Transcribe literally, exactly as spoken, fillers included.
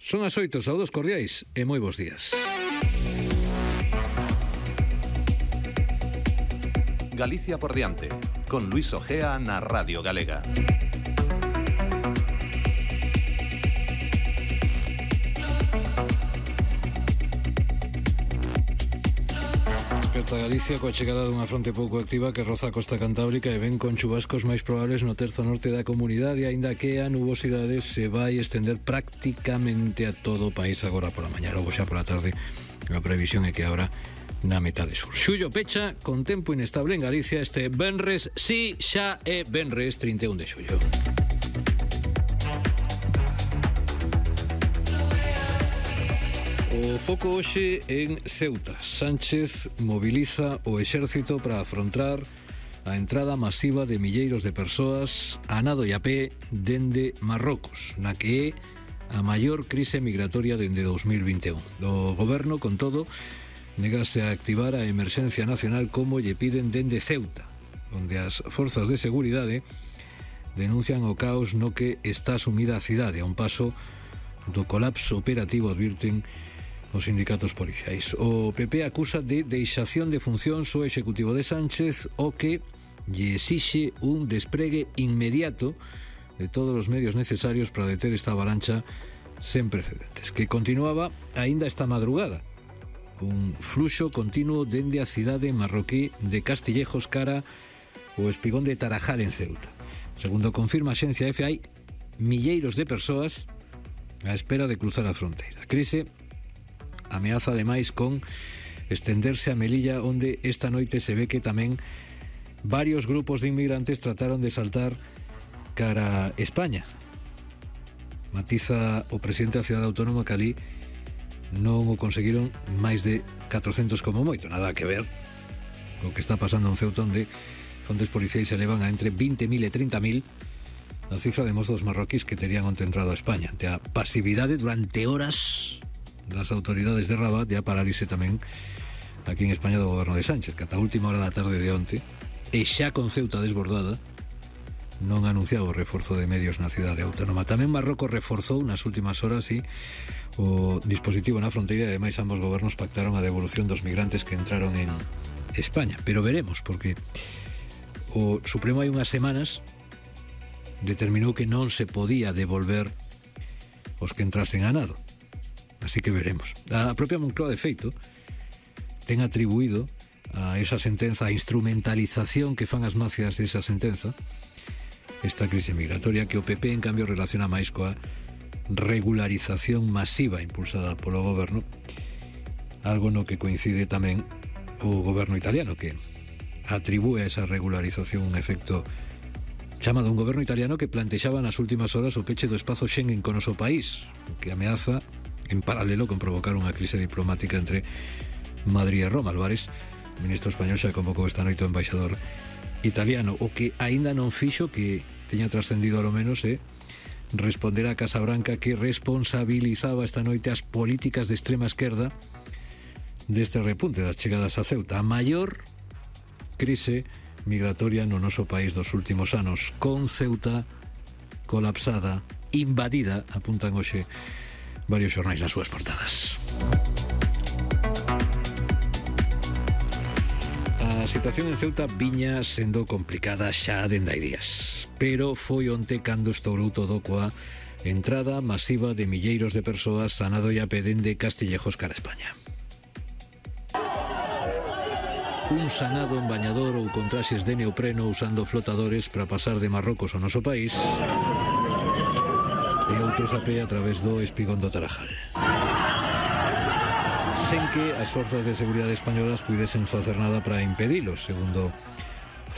Son as oito, saudos cordiais e moi bons días. Galicia por diante, con Luis Ojea na Radio Galega. Desperta Galicia coa chegada dunha fronte pouco activa que roza a costa cantábrica e ven con chubascos máis probables no terzo norte da comunidade, aínda que a nubosidade se vai estender prácticamente a todo o país agora pola mañá. Logo xa pola tarde a previsión é que ahora na metade sur. Xullo pecha con tempo inestable en Galicia este venres, si xa é venres trinta e un de xullo. O foco hoxe en Ceuta. Sánchez moviliza o exército para afrontar a entrada masiva de milleiros de persoas a nado e a pé dende Marrocos, na que é a maior crise migratoria dende dos mil vinte e un. O goberno, con todo, negase a activar a emerxencia nacional como lle piden dende Ceuta, onde as forzas de seguridade denuncian o caos no que está sumida a cidade, a un paso do colapso operativo, advirten os sindicatos policiais. O P P acusa de deixación de funcións o executivo de Sánchez, o que lle exixe un despregue inmediato de todos os medios necesarios para deter esta avalancha sen precedentes, que continuaba aínda esta madrugada, un fluxo continuo dende a cidade marroquí de Castillejos cara o espigón de Tarajal en Ceuta. Segundo confirma a xencia F, hai milleiros de persoas á espera de cruzar a fronteira. A crise ameaza ademais con estenderse a Melilla, onde esta noite se ve que tamén varios grupos de inmigrantes trataron de saltar cara a España. Matiza o presidente da cidade autónoma que ali non o conseguiron máis de catrocentos como moito. Nada que ver o que está pasando en Ceuta, onde fontes policiais se elevan a entre vinte mil e trinta mil a cifra de mozos marroquíes que terían onte entrado a España, ante a pasividade durante horas das autoridades de Rabat e a parálise tamén aquí en España do goberno de Sánchez, que ata a última hora da tarde de onte, e xa con Ceuta desbordada, non anunciaba o reforzo de medios na cidade autónoma. Tamén Marrocos reforzou nas últimas horas e o dispositivo na fronteira, e ademais ambos gobernos pactaron a devolución dos migrantes que entraron en España. Pero veremos, porque o Supremo hai unhas semanas determinou que non se podía devolver os que entrasen a nado. Así que veremos. A propia Moncloa, de feito, ten atribuído a esa sentenza, a instrumentalización que fan as macias desa sentenza, esta crise migratoria, que o P P en cambio relaciona máis coa regularización masiva impulsada polo goberno, algo no que coincide tamén o goberno italiano, que atribúe a esa regularización un efecto chamado un goberno italiano que plantexaba nas últimas horas o peche do espazo Schengen con o noso país, que ameaza en paralelo con provocar unha crise diplomática entre Madrid e Roma. Álvarez, o ministro español, xa convocou esta noite o embaixador italiano. O que aínda non fixo, que teña trascendido alo menos, é responder á Casa Branca, que responsabilizaba esta noite as políticas de extrema esquerda deste repunte das chegadas a Ceuta. A maior crise migratoria no noso país dos últimos anos, con Ceuta colapsada, invadida, apuntan hoxe varios xornais nas súas portadas. A situación en Ceuta viña sendo complicada xa dende hai días, pero foi onte cando estourou todo coa entrada masiva de milleiros de persoas a nado e a pé dende Castillejos cara a España. Un sanado en bañador ou con traxes de neopreno usando flotadores para pasar de Marrocos ao noso país, e outros a pé a través do espigón do Tarajal, sen que as forzas de seguridade españolas puidesen facer nada para impedilo, segundo